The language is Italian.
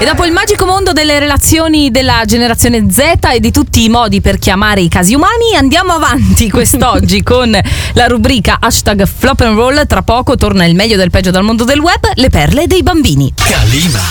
E dopo il magico mondo delle relazioni della generazione Z e di tutti i modi per chiamare i casi umani, andiamo avanti quest'oggi con la rubrica #Flop and Roll. Tra poco torna il meglio del peggio dal mondo del web, le perle dei bambini. Calima.